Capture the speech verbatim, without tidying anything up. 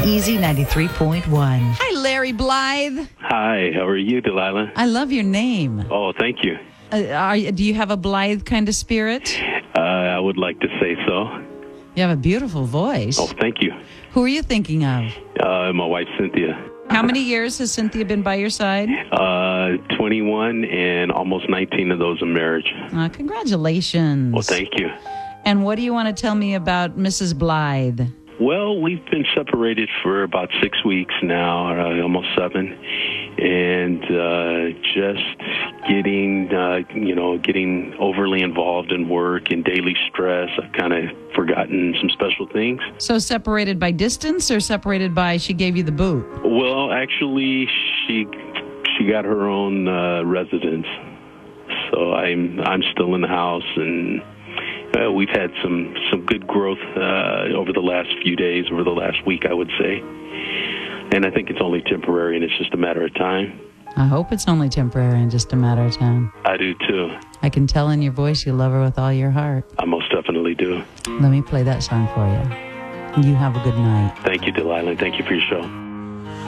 Easy ninety-three point one. Hi, Larry Blythe. Hi, how are you, Delilah? I love your name. Oh, thank you. Uh, are, do you have a Blythe kind of spirit? Uh, I would like to say so. You have a beautiful voice. Oh, thank you. Who are you thinking of? Uh, my wife, Cynthia. How many years has Cynthia been by your side? Uh, twenty-one and almost nineteen of those in marriage. Uh, congratulations. Well, thank you. And what do you want to tell me about Missus Blythe? Well, we've been separated for about six weeks now, uh, almost seven, and uh, just getting, uh, you know, getting overly involved in work and daily stress. I've kind of forgotten some special things. So separated by distance or separated by she gave you the boot? Well, actually, she she got her own uh, residence, so I'm I'm still in the house and. Uh, we've had some, some good growth uh, over the last few days, over the last week, I would say. And I think it's only temporary, and it's just a matter of time. I hope it's only temporary and just a matter of time. I do, too. I can tell in your voice you love her with all your heart. I most definitely do. Let me play that song for you. You have a good night. Thank you, Delilah. Thank you for your show.